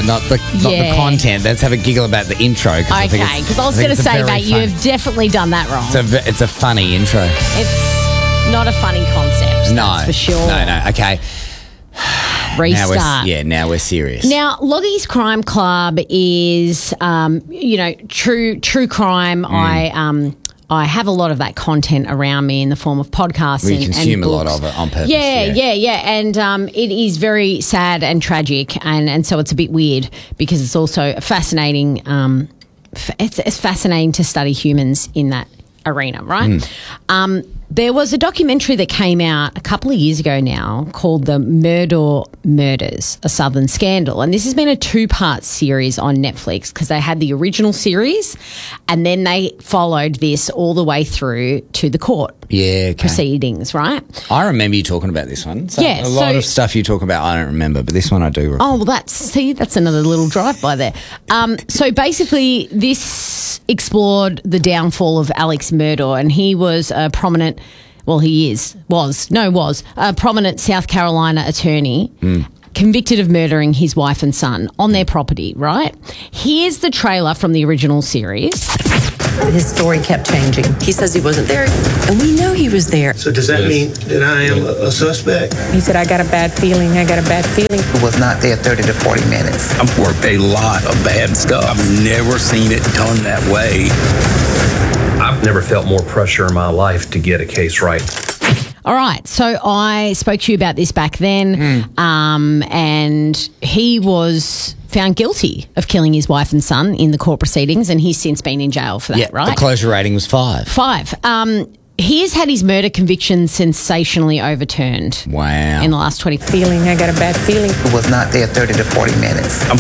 character, not the content. Let's have a giggle about the intro. Okay, because I was going to say, mate, you've definitely done that wrong. It's a funny intro. It's not a funny concept. No, that's for sure. No. Okay. Restart. Now we're serious. Now, Loggie's Crime Club is, true crime. I have a lot of that content around me in the form of podcasts We and consume books. a lot of it on purpose. Yeah. And it is very sad and tragic, and so it's a bit weird because it's also fascinating. It's fascinating to study humans in that arena, right? There was a documentary that came out a couple of years ago now called The Murdaugh Murders, A Southern Scandal. And this has been a 2-part series on Netflix because they had the original series and then they followed this all the way through to the court proceedings, right? I remember you talking about this one. So Yeah, a lot of stuff you talk about I don't remember, but this one I do remember. Oh, well, that's another little drive-by there. So basically this explored the downfall of Alex Murdaugh, and he was a prominent a prominent South Carolina attorney convicted of murdering his wife and son on their property, right? Here's the trailer from the original series. His story kept changing. He says he wasn't there, and we know he was there. So does that mean that I am a suspect? He said, I got a bad feeling. He was not there 30 to 40 minutes. I've worked a lot of bad stuff. I've never seen it done that way. I've never felt more pressure in my life to get a case right. All right, so I spoke to you about this back then, and he was found guilty of killing his wife and son in the court proceedings, and he's since been in jail for that, right? The closure rating was 5. 5. He has had his murder conviction sensationally overturned. Wow. In the last 20. I got a bad feeling. He was not there 30 to 40 minutes. I've